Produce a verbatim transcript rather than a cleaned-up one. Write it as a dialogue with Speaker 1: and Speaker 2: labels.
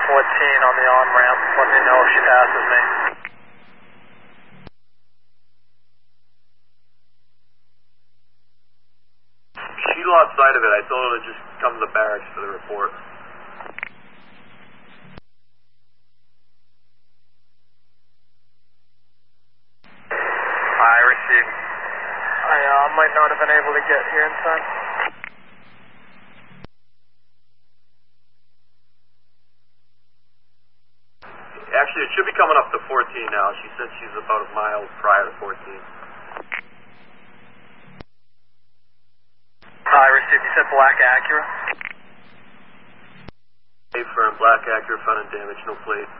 Speaker 1: fourteen on the on-ramp. Let me know if she passes me.
Speaker 2: She lost sight of it. I told her to just come to the barracks for the report.
Speaker 1: I received. I uh, might not have been able to get here in time.
Speaker 2: Actually, it should be coming up to fourteen now. She said she's about a mile prior to fourteen.
Speaker 1: I received. You said black Acura?
Speaker 2: A firm, black Acura, front end damage, no plate.